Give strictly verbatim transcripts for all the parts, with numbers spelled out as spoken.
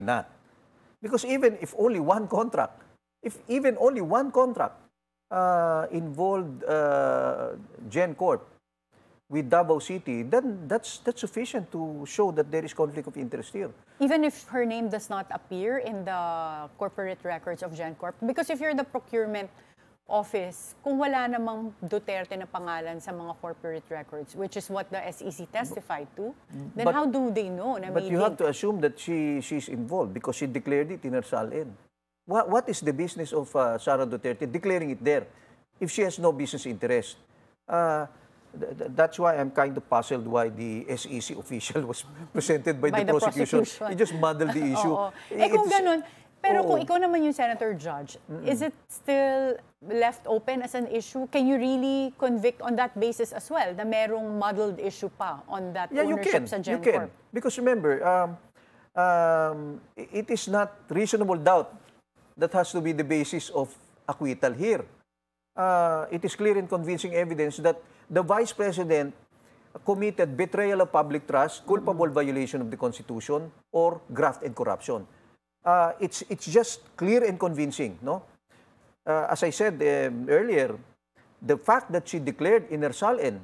not. Because even if only one contract, if even only one contract uh, involved uh, GenCorp with Davao City, then that's that's sufficient to show that there is conflict of interest here. Even if her name does not appear in the corporate records of GenCorp, because if you're the procurement office, kung wala namang Duterte na pangalan sa mga corporate records, which is what the S E C testified to, then but, how do they know? Na but you have to assume that she she's involved because she declared it in her S A L N. What, what is the business of uh, Sara Duterte declaring it there if she has no business interest? Uh, th th that's why I'm kind of puzzled why the S E C official was presented by, by the, the prosecution. prosecution. He just muddled the issue. Oo. Eh kung ganun, pero oo. kung ikaw naman yung Senator Judge, mm-mm. is it still left open as an issue? Can you really convict on that basis as well, na merong muddled issue pa on that yeah, ownership you can. sa GenCorp? You can. Because remember, um, um, it is not reasonable doubt that has to be the basis of acquittal here. Uh, it is clear and convincing evidence that the Vice President committed betrayal of public trust, culpable mm-hmm. violation of the Constitution, or graft and corruption. Uh, it's, it's just clear and convincing, no? Uh, as I said um, earlier, the fact that she declared in her S A L N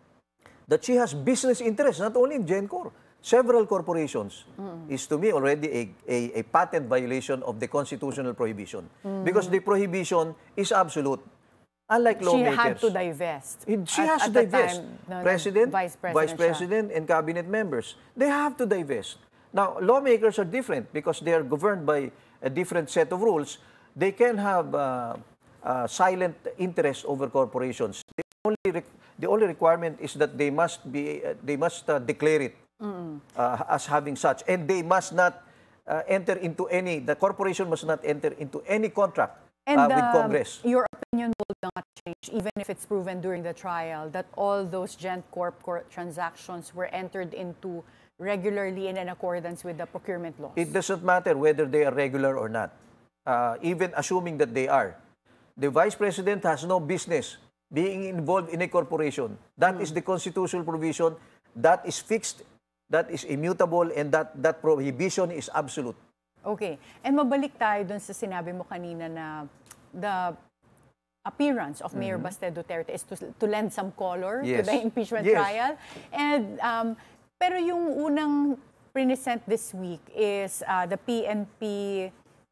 that she has business interests, not only in GenCorp, several corporations, mm. is to me already a, a, a patent violation of the constitutional prohibition. Mm. Because the prohibition is absolute. Unlike lawmakers. She had to divest. It, she at, has at to the divest. time, no, President, Vice President, Vice President and cabinet members. They have to divest. Now, lawmakers are different because they are governed by a different set of rules. They can have uh, uh, silent interest over corporations. The only, the only requirement is that they must be uh, they must uh, declare it mm-hmm. uh, as having such, and they must not uh, enter into any. The corporation must not enter into any contract and, uh, with um, Congress. Your opinion will not change, even if it's proven during the trial that all those GenCorp transactions were entered into regularly and in accordance with the procurement laws. It doesn't matter whether they are regular or not. Uh, even assuming that they are. The Vice President has no business being involved in a corporation. That mm. is the constitutional provision. That is fixed. That is immutable. And that, that prohibition is absolute. Okay. And mabalik tayo dun sa sinabi mo kanina na the appearance of Mayor mm-hmm. Baste Duterte is to, to lend some color yes. to the impeachment yes. trial. And um, pero yung unang present this week is uh, the P N P.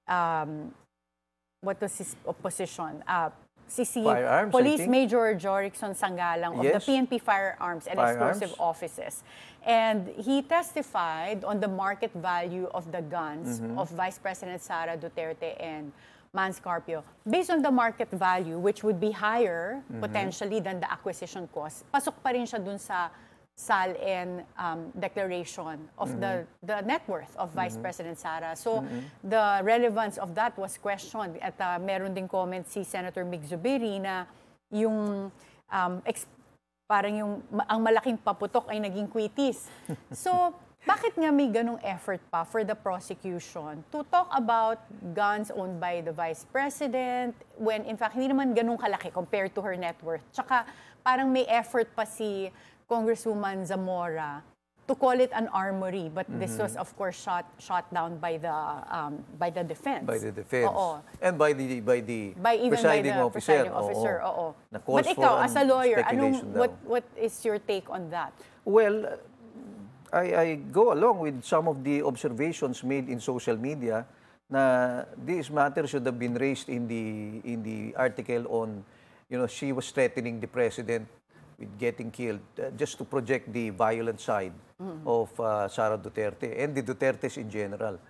Um, what was his opposition? Uh, C C Firearms, Police Major Jorixon Sangalang of yes. the P N P Firearms and Firearms. Explosive Offices. And he testified on the market value of the guns mm-hmm. of Vice President Sara Duterte and Mans Carpio. Based on the market value, which would be higher mm-hmm. potentially than the acquisition cost, pasok pa rin siya dun sa S A L N um, declaration of mm-hmm. the, the net worth of Vice mm-hmm. President Sara. So, mm-hmm. the relevance of that was questioned. At uh, meron ding comment si Senator Mig Zubiri na yung um, parang yung ang malaking paputok ay naging quitis. So, bakit nga may ganong effort pa for the prosecution to talk about guns owned by the Vice President when in fact hindi naman ganong kalaki compared to her net worth? Tsaka parang may effort pa si Congresswoman Zamora to call it an armory, but mm-hmm. this was of course shot shot down by the um, by the defense. By the defense. Oo. And by the by the by even presiding by the officer. presiding officer. Oo. Oo. But ikaw as a lawyer, anong daw. what what is your take on that? Well, I I go along with some of the observations made in social media na this matter should have been raised in the in the article on, you know, she was threatening the president with getting killed, uh, just to project the violent side mm-hmm. of uh, Sara Duterte and the Dutertes in general.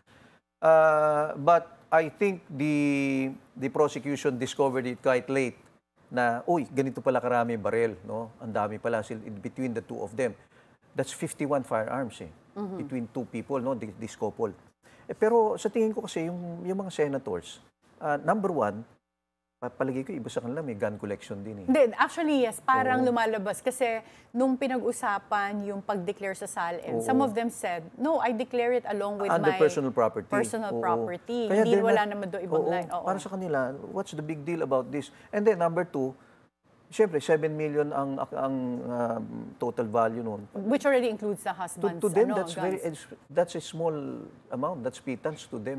Uh, but I think the the prosecution discovered it quite late na, uy, ganito pala karami barel, no? Ang dami pala sila in between the two of them. That's fifty-one firearms eh, mm-hmm. between two people, no? This couple. Eh, pero sa tingin ko kasi yung, yung mga senators, uh, number one, palagi ko, iba sa kanila, may gun collection din eh. Hindi, actually, yes. Parang Oo. lumalabas. Kasi nung pinag-usapan yung pag-declare sa S A L N, Oo. some of them said, no, I declare it along with Under my personal property. personal Oo. property. Kaya Hindi not, wala naman doon ibang Oo. line. Oo. Para sa kanila, what's the big deal about this? And then number two, Siyempre, seven million ang ang um, total value noon. Which already includes the To, husband's to them, ano, that's guns. very that's a small amount. That's pittance to them.